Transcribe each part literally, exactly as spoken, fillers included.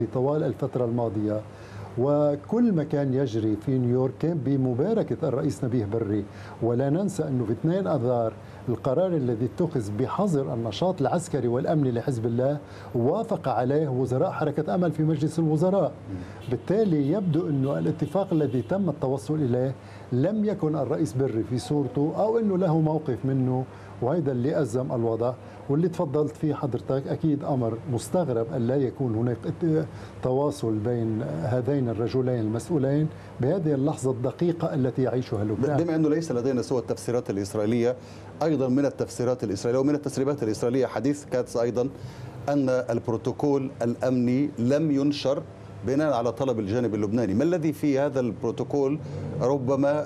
طوال الفترة الماضية، وكل ما كان يجري في نيويورك كان بمباركة الرئيس نبيه بري. ولا ننسى أنه في اثنين أذار القرار الذي اتخذ بحظر النشاط العسكري والأمني لحزب الله وافق عليه وزراء حركة أمل في مجلس الوزراء. بالتالي يبدو أنه الاتفاق الذي تم التوصل إليه لم يكن الرئيس بري في صورته، أو أنه له موقف منه، وهذا اللي أزم الوضع. واللي تفضلت فيه حضرتك أكيد أمر مستغرب أن لا يكون هناك تواصل بين هذين الرجلين المسؤولين بهذه اللحظة الدقيقة التي يعيشها لبنان. بما أنه ليس لدينا سوى التفسيرات الإسرائيلية، أيضا من التفسيرات الإسرائيلية ومن التسريبات الإسرائيلية حديث كاتس أيضا أن البروتوكول الأمني لم ينشر بناء على طلب الجانب اللبناني. ما الذي في هذا البروتوكول ربما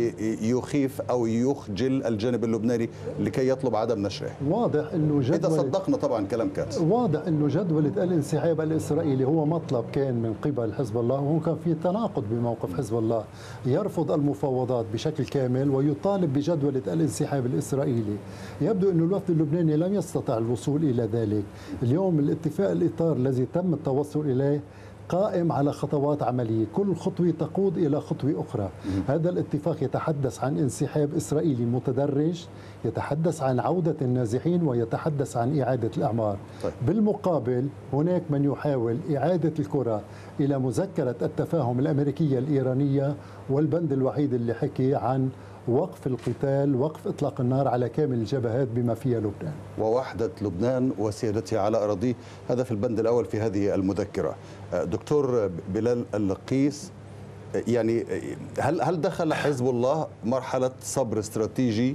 يخيف أو يخجل الجانب اللبناني لكي يطلب عدم نشره؟ واضح أنه جدول، إذا صدقنا طبعا كلام كاتس، واضح أنه جدولة الانسحاب الإسرائيلي هو مطلب كان من قبل حزب الله، وهو كان في تناقض بموقف حزب الله يرفض المفاوضات بشكل كامل ويطالب بجدولة الانسحاب الإسرائيلي. يبدو أن الوفد اللبناني لم يستطع الوصول إلى ذلك. اليوم الاتفاق الإطار الذي تم التوصل إليه قائم على خطوات عملية، كل خطوة تقود إلى خطوة أخرى. هذا الاتفاق يتحدث عن انسحاب إسرائيلي متدرج، يتحدث عن عودة النازحين، ويتحدث عن إعادة الأعمار. طيب. بالمقابل هناك من يحاول إعادة الكرة إلى مذكرة التفاهم الأمريكية الإيرانية، والبند الوحيد اللي حكي عن وقف القتال، وقف إطلاق النار على كامل الجبهات بما فيها لبنان، ووحدة لبنان وسيادتها على أراضيه. هذا في البند الأول في هذه المذكرة. دكتور بلال اللقيس، يعني هل هل دخل حزب الله مرحلة صبر استراتيجي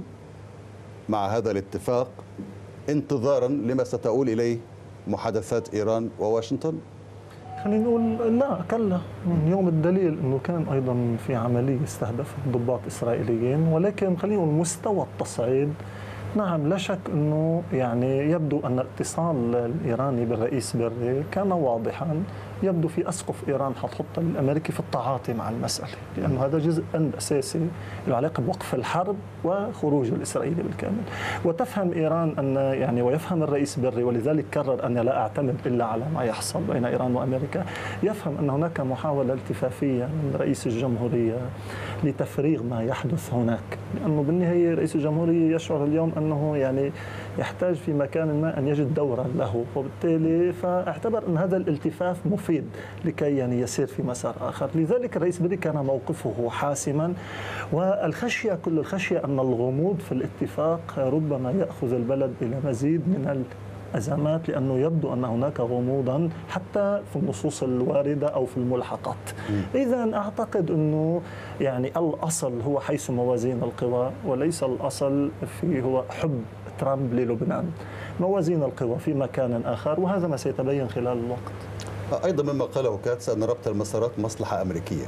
مع هذا الاتفاق انتظارا لما ستؤول إليه محادثات إيران وواشنطن؟ خلينا نقول لا، كلا. اليوم الدليل انه كان ايضا في عمليه استهدفت ضباط اسرائيليين، ولكن خلينا نقول مستوى التصعيد، نعم لا شك انه يعني يبدو ان الاتصال الايراني بالرئيس بري كان واضحا. يبدو في اسقف ايران حتحط الامريكي في التعاطي مع المساله، لانه هذا جزء اساسي له علاقه بوقف الحرب وخروج الاسرائيلي بالكامل. وتفهم ايران ان يعني ويفهم الرئيس بري، ولذلك قرر ان لا اعتمد الا على ما يحصل بين ايران وامريكا. يفهم ان هناك محاوله التفافيه من رئيس الجمهوريه لتفريغ ما يحدث هناك، لانه بالنهايه رئيس الجمهوريه يشعر اليوم انه يعني يحتاج في مكان ما ان يجد دورا له، وبالتالي فاعتبر ان هذا الالتفاف مفيد لكي يعني يسير في مسار آخر. لذلك الرئيس بري كان موقفه حاسما، والخشية كل الخشية أن الغموض في الاتفاق ربما يأخذ البلد إلى مزيد من الأزمات، لأنه يبدو أن هناك غموضا حتى في النصوص الواردة أو في الملحقات. إذن أعتقد أنه يعني الأصل هو حيث موازين القوى، وليس الأصل في هو حب ترامب للبنان. موازين القوى في مكان آخر، وهذا ما سيتبين خلال الوقت. أيضا مما قاله كاتس أن ربط المسارات مصلحة أمريكية.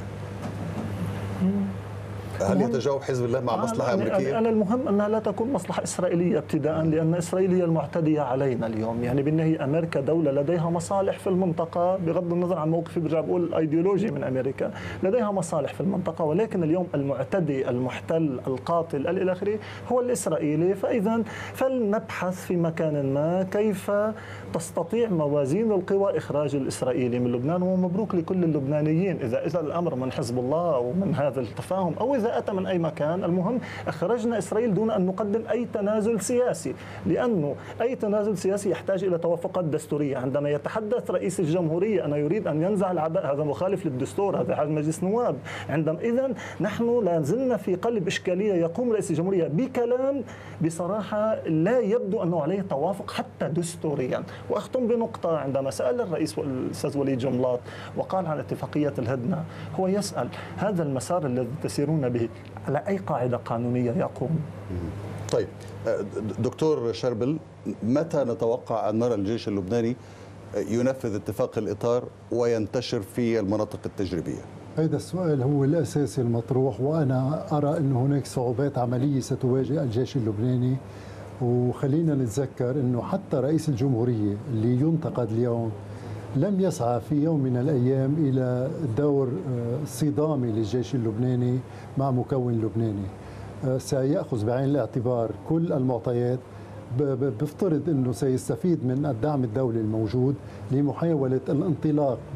هل يتجاوب حزب الله مع مصلحة أمريكية؟ أنا المهم أنها لا تكون مصلحة إسرائيلية ابتداء، لأن إسرائيل هي المعتدية علينا اليوم. يعني بالنهاية أمريكا دولة لديها مصالح في المنطقة، بغض النظر عن موقفي برجع بقول الأيديولوجي من أمريكا، لديها مصالح في المنطقة، ولكن اليوم المعتدي المحتل القاتل إلى آخره هو الإسرائيلي. فإذا فلنبحث في مكان ما كيف تستطيع موازين القوى إخراج الإسرائيلي من لبنان. ومبروك لكل اللبنانيين إذا إذا الأمر من حزب الله أو من هذا التفاهم، أو إذا أتى من أي مكان. المهم أخرجنا إسرائيل دون أن نقدم أي تنازل سياسي، لأنه أي تنازل سياسي يحتاج إلى توافقات دستورية. عندما يتحدث رئيس الجمهورية أنه يريد أن ينزع العباءة، هذا مخالف للدستور، هذا حاجة مجلس نواب. عندما إذن نحن لا زلنا في قلب إشكالية. يقوم رئيس الجمهورية بكلام بصراحة لا يبدو أنه عليه توافق حتى دستوريا. وأختم بنقطة، عندما سأل الرئيس الأستاذ وليد جملات وقال عن اتفاقية الهدنة، هو يسأل هذا المسار الذي تسيرون به على أي قاعدة قانونية يقوم؟ طيب دكتور شربل، متى نتوقع أن نرى الجيش اللبناني ينفذ اتفاق الإطار وينتشر في المناطق التجريبية؟ هذا السؤال هو الأساسي المطروح، وأنا أرى أن هناك صعوبات عملية ستواجه الجيش اللبناني. وخلينا نتذكر أنه حتى رئيس الجمهورية اللي ينتقد اليوم لم يسعى في يوم من الأيام إلى دور صدامي للجيش اللبناني مع مكون لبناني. سيأخذ بعين الاعتبار كل المعطيات. بفترض أنه سيستفيد من الدعم الدولي الموجود لمحاولة الانطلاق